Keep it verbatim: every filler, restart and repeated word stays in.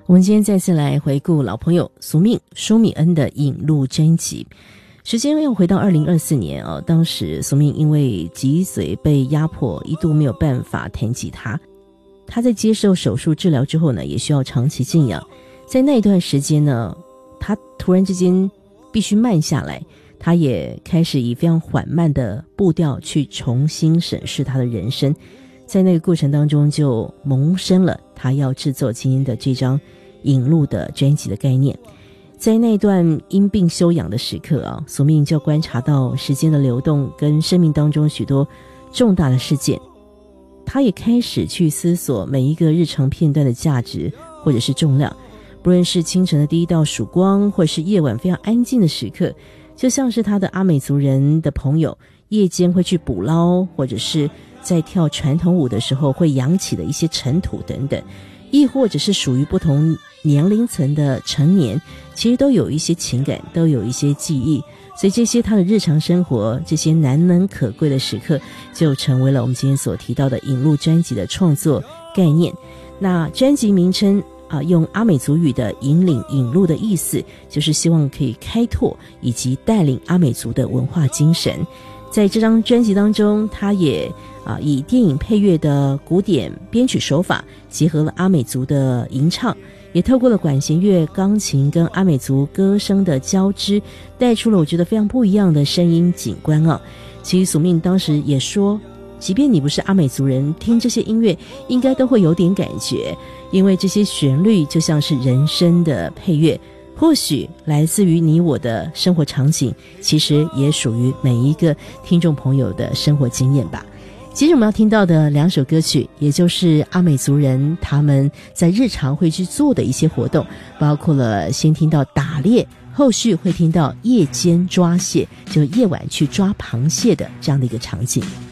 我们今天再次来回顾老朋友苏命舒米恩的引路专辑。时间要回到二零二四年哦，当时苏命因为脊髓被压迫，一度没有办法弹吉他。他在接受手术治疗之后呢，也需要长期静养。在那一段时间呢，他突然之间必须慢下来，他也开始以非常缓慢的步调去重新审视他的人生。在那个过程当中，就萌生了他要制作今天的这张引路的专辑的概念。在那段因病休养的时刻啊，苏命就观察到时间的流动跟生命当中许多重大的事件，他也开始去思索每一个日常片段的价值或者是重量。不论是清晨的第一道曙光，或是夜晚非常安静的时刻，就像是他的阿美族人的朋友夜间会去捕捞，或者是在跳传统舞的时候会扬起的一些尘土等等，亦或者是属于不同年龄层的成年，其实都有一些情感，都有一些记忆。所以这些他的日常生活，这些难能可贵的时刻，就成为了我们今天所提到的引路专辑的创作概念。那专辑名称啊，用阿美族语的引领引路的意思，就是希望可以开拓以及带领阿美族的文化精神。在这张专辑当中，他也啊以电影配乐的古典编曲手法，结合了阿美族的吟唱，也透过了管弦乐、钢琴跟阿美族歌声的交织，带出了我觉得非常不一样的声音景观啊。其实苏命当时也说，即便你不是阿美族人，听这些音乐应该都会有点感觉，因为这些旋律就像是人生的配乐，或许来自于你我的生活场景，其实也属于每一个听众朋友的生活经验吧。接着我们要听到的两首歌曲，也就是阿美族人他们在日常会去做的一些活动，包括了先听到打猎，后续会听到夜间抓蟹，就夜晚去抓螃蟹的这样的一个场景。